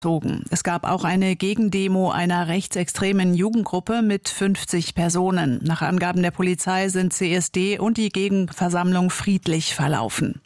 Es gab auch eine Gegendemo einer rechtsextremen Jugendgruppe mit 50 Personen. Nach Angaben der Polizei sind CSD und die Gegenversammlung friedlich verlaufen.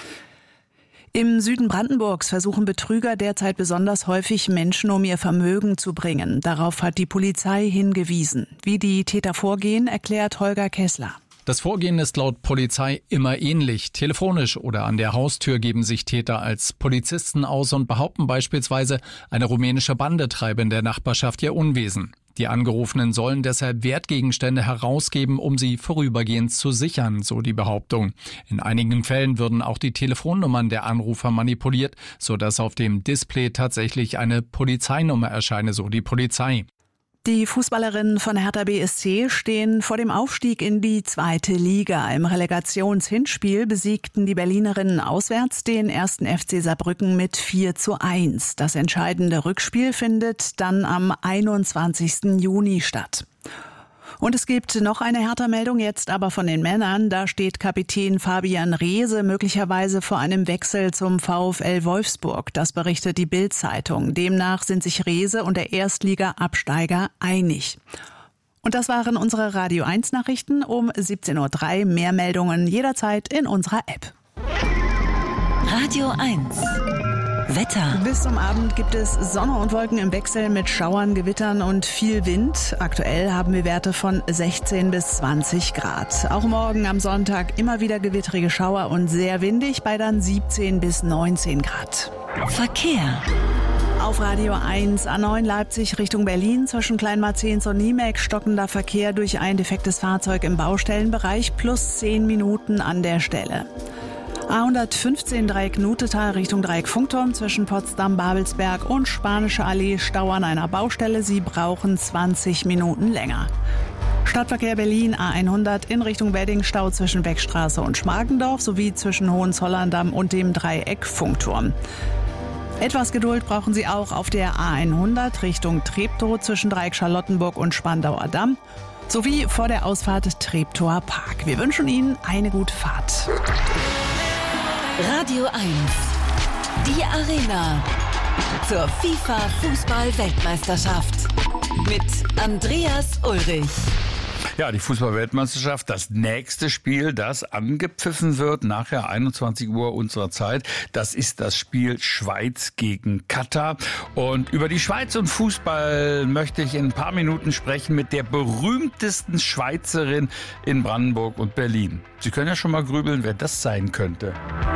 Im Süden Brandenburgs versuchen Betrüger derzeit besonders häufig, Menschen um ihr Vermögen zu bringen. Darauf hat die Polizei hingewiesen. Wie die Täter vorgehen, erklärt Holger Kessler. Das Vorgehen ist laut Polizei immer ähnlich. Telefonisch oder an der Haustür geben sich Täter als Polizisten aus und behaupten beispielsweise, eine rumänische Bande treibe in der Nachbarschaft ihr Unwesen. Die Angerufenen sollen deshalb Wertgegenstände herausgeben, um sie vorübergehend zu sichern, so die Behauptung. In einigen Fällen würden auch die Telefonnummern der Anrufer manipuliert, sodass auf dem Display tatsächlich eine Polizeinummer erscheine, so die Polizei. Die Fußballerinnen von Hertha BSC stehen vor dem Aufstieg in die 2. Liga. Im Relegationshinspiel besiegten die Berlinerinnen auswärts den 1. FC Saarbrücken mit 4:1. Das entscheidende Rückspiel findet dann am 21. Juni statt. Und es gibt noch eine Hertha-Meldung, jetzt aber von den Männern. Da steht Kapitän Fabian Reese möglicherweise vor einem Wechsel zum VfL Wolfsburg. Das berichtet die Bild-Zeitung. Demnach sind sich Reese und der Erstliga-Absteiger einig. Und das waren unsere Radio 1 Nachrichten um 17:03 Uhr. Mehr Meldungen jederzeit in unserer App. Radio 1 Wetter. Bis zum Abend gibt es Sonne und Wolken im Wechsel mit Schauern, Gewittern und viel Wind. Aktuell haben wir Werte von 16 bis 20 Grad. Auch morgen am Sonntag immer wieder gewittrige Schauer und sehr windig bei dann 17 bis 19 Grad. Verkehr. Auf Radio 1 A9 Leipzig Richtung Berlin zwischen Kleinmarzens und Niemek stockender Verkehr durch ein defektes Fahrzeug im Baustellenbereich plus 10 Minuten an der Stelle. A115 Dreieck Nutetal Richtung Dreieck Funkturm zwischen Potsdam, Babelsberg und Spanische Allee Stau an einer Baustelle. Sie brauchen 20 Minuten länger. Stadtverkehr Berlin A100 in Richtung Wedding Stau zwischen Beckstraße und Schmargendorf sowie zwischen Hohenzollern-Damm und dem Dreieck Funkturm. Etwas Geduld brauchen Sie auch auf der A100 Richtung Treptow zwischen Dreieck Charlottenburg und Spandauer Damm sowie vor der Ausfahrt Treptower Park. Wir wünschen Ihnen eine gute Fahrt. Radio 1, die Arena zur FIFA-Fußball-Weltmeisterschaft mit Andreas Ulrich. Ja, die Fußball-Weltmeisterschaft, das nächste Spiel, das angepfiffen wird, nachher 21 Uhr unserer Zeit. Das ist das Spiel Schweiz gegen Katar. Und über die Schweiz und Fußball möchte ich in ein paar Minuten sprechen mit der berühmtesten Schweizerin in Brandenburg und Berlin. Sie können ja schon mal grübeln, wer das sein könnte.